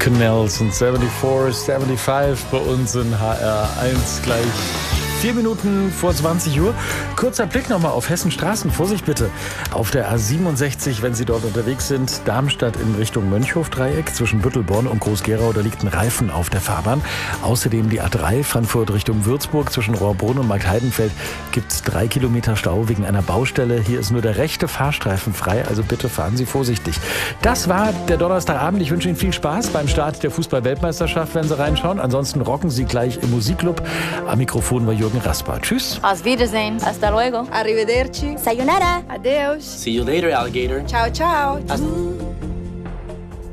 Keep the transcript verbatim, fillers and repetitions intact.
Canals und vierundsiebzig, fünfundsiebzig bei uns in H R eins gleich vier Minuten vor zwanzig Uhr. Kurzer Blick nochmal auf Hessen Straßen. Vorsicht bitte. Auf der A siebenundsechzig, wenn Sie dort unterwegs sind, Darmstadt in Richtung Mönchhof-Dreieck zwischen Büttelborn und Groß-Gerau, da liegt ein Reifen auf der Fahrbahn. Außerdem die A drei Frankfurt Richtung Würzburg zwischen Rohrbrunn und Marktheidenfeld gibt es drei Kilometer Stau wegen einer Baustelle. Hier ist nur der rechte Fahrstreifen frei, also bitte fahren Sie vorsichtig. Das war der Donnerstagabend. Ich wünsche Ihnen viel Spaß beim Start der Fußball-Weltmeisterschaft, wenn Sie reinschauen. Ansonsten rocken Sie gleich im Musikclub. Am Mikrofon war Jürgen Rasper. Tschüss. Auf Wiedersehen. Hasta luego. Arrivederci. Sayonara. Adeus. See you later, alligator. Ciao, ciao. Hasta